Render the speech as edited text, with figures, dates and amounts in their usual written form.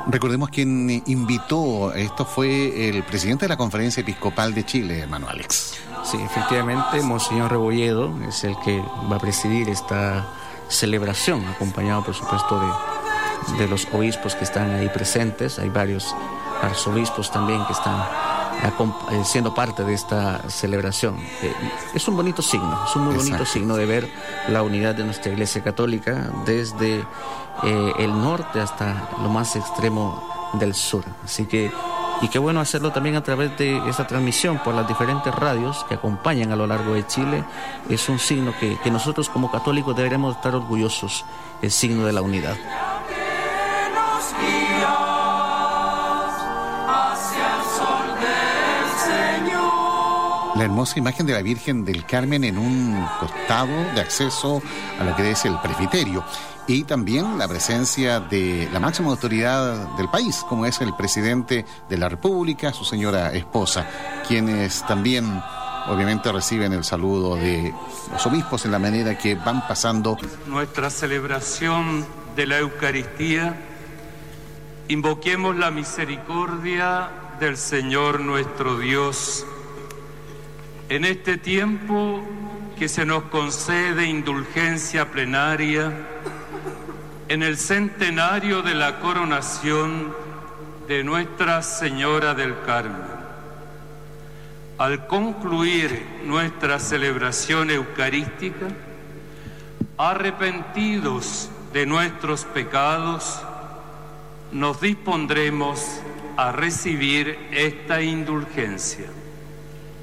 Recordemos quien invitó, esto fue el presidente de la Conferencia Episcopal de Chile, hermano Alex. Sí, efectivamente, Monseñor Rebolledo es el que va a presidir esta celebración, acompañado por supuesto de los obispos que están ahí presentes. Hay varios arzobispos también que están siendo parte de esta celebración. Es un bonito signo, es un muy bonito signo de ver la unidad de nuestra Iglesia Católica desde el norte hasta lo más extremo del sur. Así que, y qué bueno hacerlo también a través de esta transmisión por las diferentes radios que acompañan a lo largo de Chile. Es un signo que nosotros como católicos deberemos estar orgullosos, el signo de la unidad. La hermosa imagen de la Virgen del Carmen en un costado de acceso a lo que es el presbiterio. Y también la presencia de la máxima autoridad del país, como es el presidente de la República, su señora esposa, quienes también obviamente reciben el saludo de los obispos en la medida que van pasando. Nuestra celebración de la Eucaristía, invoquemos la misericordia del Señor nuestro Dios. En este tiempo que se nos concede indulgencia plenaria, en el centenario de la coronación de Nuestra Señora del Carmen, al concluir nuestra celebración eucarística, arrepentidos de nuestros pecados, nos dispondremos a recibir esta indulgencia.